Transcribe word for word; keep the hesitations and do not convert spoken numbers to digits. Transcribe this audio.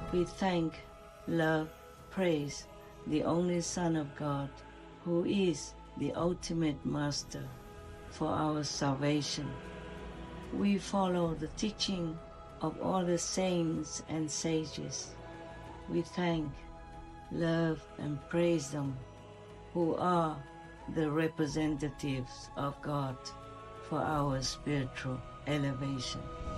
We thank, love, praise the only Son of God, who is the ultimate Master for our salvation. We follow the teaching of all the saints and sages. We thank, love, and praise them, who are the representatives of God for our spiritual elevation.